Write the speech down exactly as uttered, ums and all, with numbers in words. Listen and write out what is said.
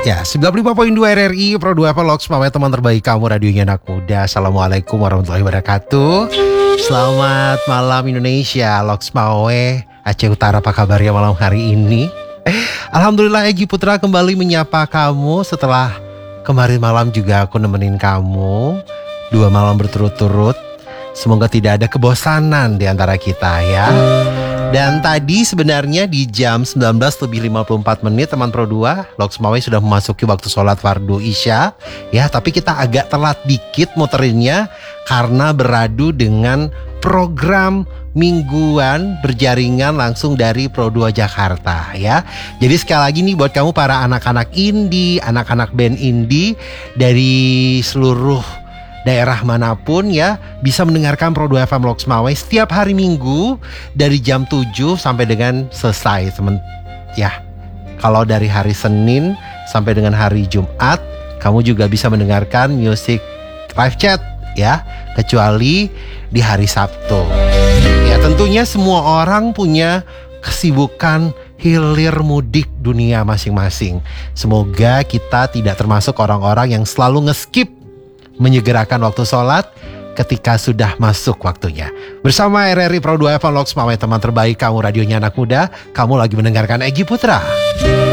Ya, sembilan puluh lima koma dua R R I Pro dua F M Loks Mawai, teman terbaik kamu, radionya anak muda. Assalamualaikum warahmatullahi wabarakatuh. Selamat malam Indonesia, Loks Mawai Aceh Utara, apa kabarnya malam hari ini? Alhamdulillah, Egy Putra kembali menyapa kamu setelah kemarin malam juga aku nemenin kamu dua malam berturut-turut. Semoga tidak ada kebosanan di antara kita ya. Dan tadi sebenarnya di jam sembilan belas lebih lima puluh empat menit teman Pro dua, Loks Mawai sudah memasuki waktu sholat fardu isya ya, tapi kita agak telat dikit muterinnya karena beradu dengan program mingguan berjaringan langsung dari Pro dua Jakarta ya. Jadi sekali lagi nih buat kamu para anak-anak indie, anak-anak band indie dari seluruh daerah manapun ya, bisa mendengarkan Pro dua F M Loks Mawai setiap hari Minggu dari jam tujuh sampai dengan selesai temen ya. Kalau dari hari Senin sampai dengan hari Jumat, kamu juga bisa mendengarkan music live chat ya, kecuali di hari Sabtu. Ya, tentunya semua orang punya kesibukan hilir mudik dunia masing-masing. Semoga kita tidak termasuk orang-orang yang selalu nge-skip menyegerakan waktu sholat ketika sudah masuk waktunya. Bersama R R I Pro dua F M Loks Mawai, teman terbaik kamu, radionya anak muda. Kamu lagi mendengarkan Egy Putra.